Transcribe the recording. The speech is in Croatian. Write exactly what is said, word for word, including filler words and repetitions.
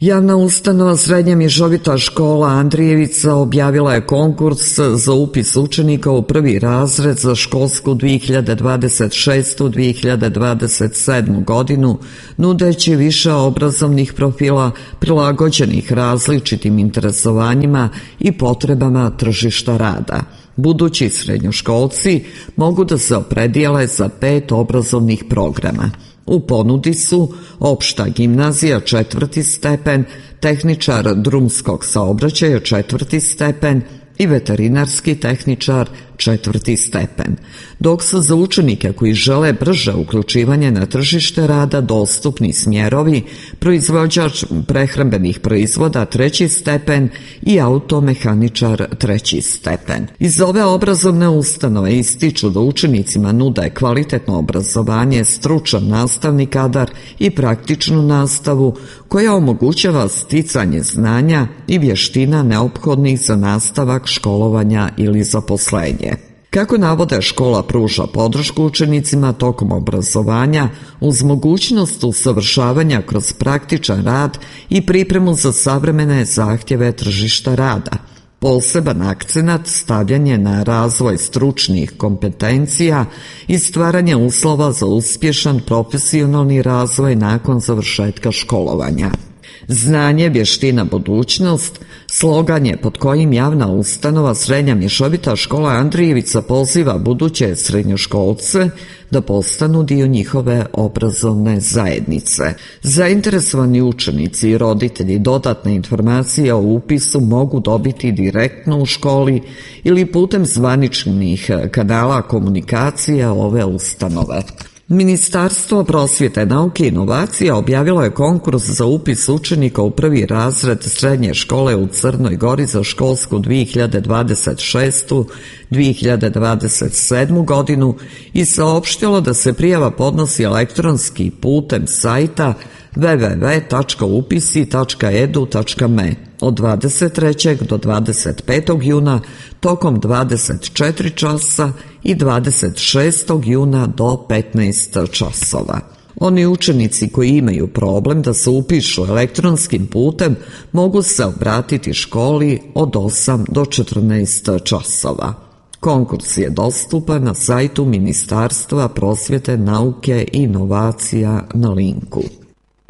Javna ustanova Srednja mješovita škola Andrijevica objavila je konkurs za upis učenika u prvi razred za školsku dvije hiljade dvadeset šeste dvije hiljade dvadeset sedme. godinu, nudeći više obrazovnih profila prilagođenih različitim interesovanjima i potrebama tržišta rada. Budući srednjoškolci mogu da se opredijele za pet obrazovnih programa. U ponudi su opšta gimnazija četvrti stepen, tehničar drumskog saobraćaja četvrti stepen i veterinarski tehničar četvrti stepen, dok su za učenike koji žele brže uključivanje na tržište rada dostupni smjerovi proizvođač prehrambenih proizvoda treći stepen i automehaničar treći stepen. Iz ove obrazovne ustanove ističu da učenicima nude kvalitetno obrazovanje, stručan nastavni kadar i praktičnu nastavu koja omogućava sticanje znanja i vještina neophodnih za nastavak školovanja ili zaposlenje. Kako navode, škola pruža podršku učenicima tokom obrazovanja uz mogućnost usavršavanja kroz praktičan rad i pripremu za savremene zahtjeve tržišta rada. Poseban akcenat stavljen je na razvoj stručnih kompetencija i stvaranje uslova za uspješan profesionalni razvoj nakon završetka školovanja. Znanje, vještina, budućnost, slogan je pod kojim javna ustanova Srednja mješovita škola Andrijevica poziva buduće srednjoškolce da postanu dio njihove obrazovne zajednice. Zainteresovani učenici i roditelji dodatne informacije o upisu mogu dobiti direktno u školi ili putem zvaničnih kanala komunikacije ove ustanove. Ministarstvo prosvjete, nauke i inovacija objavilo je konkurs za upis učenika u prvi razred srednje škole u Crnoj Gori za školsku dvije hiljade dvadeset šeste dvije hiljade dvadeset sedme. godinu i saopštilo da se prijava podnosi elektronski putem sajta w w w tačka upisi tačka e d u tačka m e od dvadeset trećeg do dvadeset petog juna tokom dvadeset četiri časa i dvadeset šestog juna do petnaest časova. Oni učenici koji imaju problem da se upišu elektronskim putem mogu se obratiti školi od osam do četrnaest časova. Konkurs je dostupan na sajtu Ministarstva prosvjete, nauke i inovacija na linku.